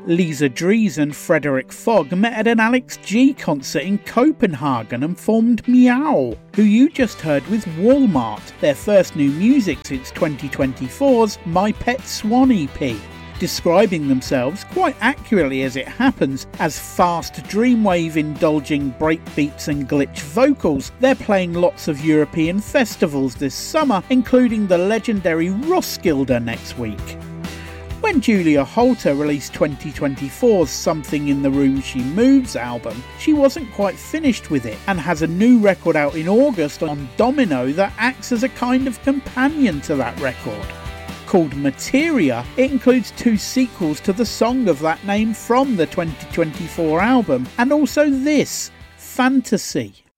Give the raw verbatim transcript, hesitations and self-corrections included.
Lisa Dries and Frederick Fogg met at an Alex G concert in Copenhagen and formed Meow, who you just heard with Walmart, their first new music since twenty twenty-four's My Pet Swan E P, describing themselves, quite accurately as it happens, as fast dreamwave indulging breakbeats and glitch vocals. They're playing lots of European festivals this summer, including the legendary Roskilde next week. When Julia Holter released twenty twenty-four's Something in the Room She Moves album, she wasn't quite finished with it and has a new record out in August on Domino that acts as a kind of companion to that record. Called Materia, it includes two sequels to the song of that name from the twenty twenty-four album, and also this, Fantasy.